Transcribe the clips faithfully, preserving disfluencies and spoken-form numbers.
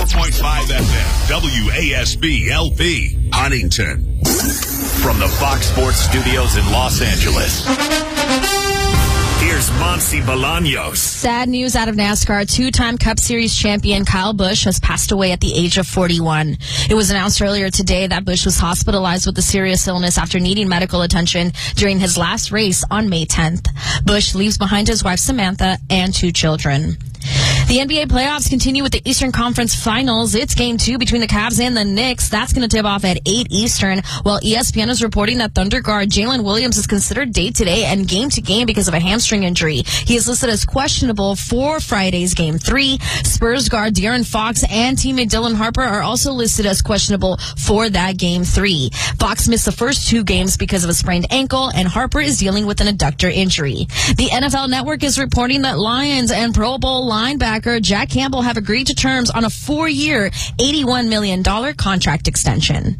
four point five F M, W A S B L P, Huntington. From the Fox Sports Studios in Los Angeles, here's Monsi Bolaños. Sad news out of NASCAR. Two-time Cup Series champion Kyle Busch has passed away at the age of forty-one. It was announced earlier today that Busch was hospitalized with a serious illness after needing medical attention during his last race on May tenth. Busch leaves behind his wife Samantha and two children. The N B A playoffs continue with the Eastern Conference Finals. It's game two between the Cavs and the Knicks. That's going to tip off at eight Eastern, while E S P N is reporting that Thunder guard Jalen Williams is considered day-to-day and game-to-game because of a hamstring injury. He is listed as questionable for Friday's game three. Spurs guard De'Aaron Fox and teammate Dylan Harper are also listed as questionable for that game three. Fox missed the first two games because of a sprained ankle, and Harper is dealing with an adductor injury. The N F L Network is reporting that Lions and Pro Bowl linebacker Jack Campbell have agreed to terms on a four-year, eighty-one million dollars contract extension.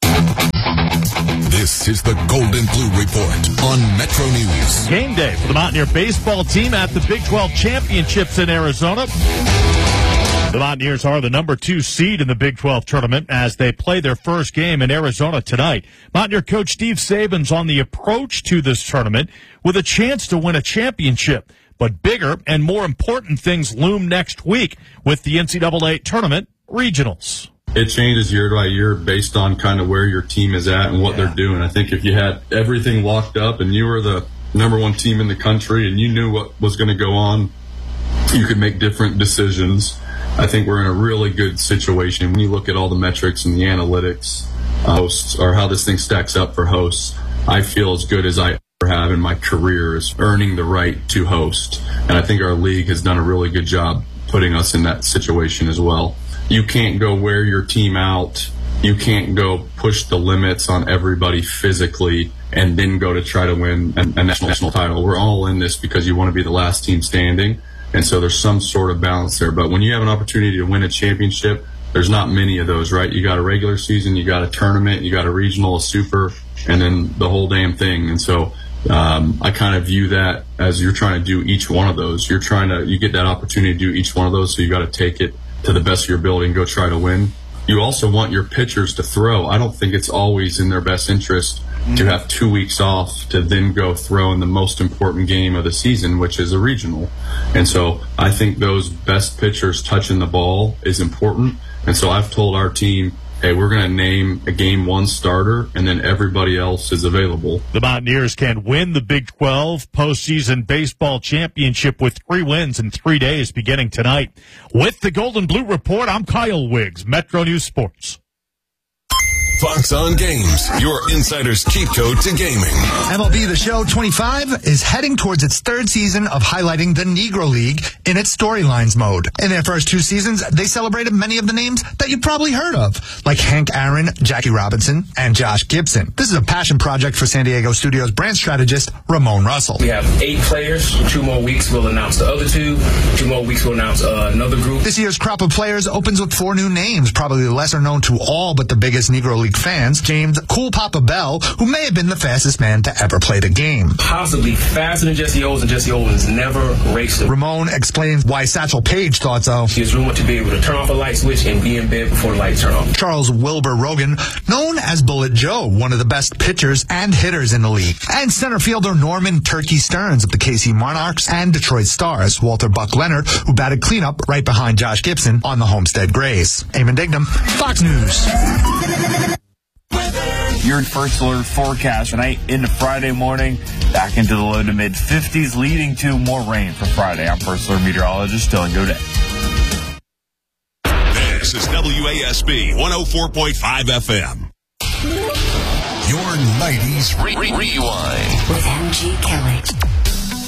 This is the Golden Blue Report on Metro News. Game day for the Mountaineer baseball team at the Big twelve Championships in Arizona. The Mountaineers are the number two seed in the Big twelve tournament as they play their first game in Arizona tonight. Mountaineer coach Steve Saban's on the approach to this tournament with a chance to win a championship. But bigger and more important things loom next week with the N C double A tournament regionals. It changes year by year based on kind of where your team is at and what yeah. they're doing. I think if you had everything locked up and you were the number one team in the country and you knew what was going to go on, you could make different decisions. I think we're in a really good situation. When you look at all the metrics and the analytics, uh, hosts, or how this thing stacks up for hosts, I feel as good as I have in my career is earning the right to host. And I think our league has done a really good job putting us in that situation as well. You can't go wear your team out. You can't go push the limits on everybody physically and then go to try to win a, a national title. We're all in this because you want to be the last team standing. And so there's some sort of balance there. But when you have an opportunity to win a championship, there's not many of those, right? You got a regular season, you got a tournament, you got a regional, a super, and then the whole damn thing. And so Um, I kind of view that as you're trying to do each one of those. You're trying to, you get that opportunity to do each one of those, so you got to take it to the best of your ability and go try to win. You also want your pitchers to throw. I don't think it's always in their best interest mm-hmm. to have two weeks off to then go throw in the most important game of the season, which is a regional. And so I think those best pitchers touching the ball is important. And so I've told our team, hey, we're going to name a game one starter, and then everybody else is available. The Mountaineers can win the Big twelve postseason baseball championship with three wins in three days beginning tonight. With the Golden Blue Report, I'm Kyle Wiggs, Metro News Sports. Fox on Games, your insider's cheat code to gaming. M L B The Show twenty-five is heading towards its third season of highlighting the Negro League in its storylines mode. In their first two seasons, they celebrated many of the names that you've probably heard of, like Hank Aaron, Jackie Robinson, and Josh Gibson. This is a passion project for San Diego Studios brand strategist Ramon Russell. We have eight players. Two more weeks, we'll announce the other two. Two more weeks, we'll announce uh, another group. This year's crop of players opens with four new names, probably lesser known to all but the biggest Negro League fans. James Cool Papa Bell, who may have been the fastest man to ever play the game. Possibly faster than Jesse Owens, and Jesse Owens never raced him. Ramon explains why Satchel Paige thought so. He was rumored to be able to turn off a light switch and be in bed before the lights turn off. Charles Wilbur Rogan, known as Bullet Joe, one of the best pitchers and hitters in the league. And center fielder Norman Turkey Stearns of the K C Monarchs and Detroit Stars. Walter Buck Leonard, who batted cleanup right behind Josh Gibson on the Homestead Grays. Eamon Dignam, Fox News. Your first alert forecast tonight into Friday morning, back into the low to mid fifties, leading to more rain for Friday. I'm first alert meteorologist Dylan Godet. This is W A S B one oh four point five F M. Your nineties re- re- rewind with M G Kelly.